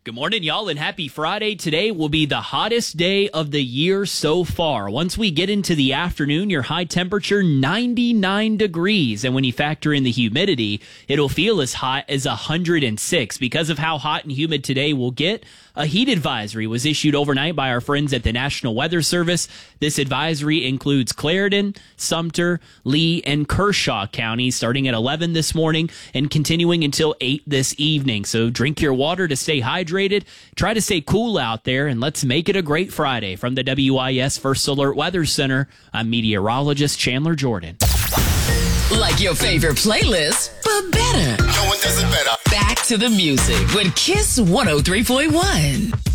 Good morning, y'all, and happy Friday. Today will be the hottest day of the year so far. Once we get into the afternoon, your high temperature, 99 degrees. And when you factor in the humidity, it'll feel as hot as 106. Because of how hot and humid today will get, a heat advisory was issued overnight by our friends at the National Weather Service. This advisory includes Clarendon, Sumter, Lee, and Kershaw counties starting at 11 this morning and continuing until 8 this evening. So drink your water to stay hydrated. Try to stay cool out there, and let's make it a great Friday. From the WIS First Alert Weather Center, I'm meteorologist Chandler Jordan. Like your favorite playlist, but better. No one does it better. Back to the music with Kiss 103.1.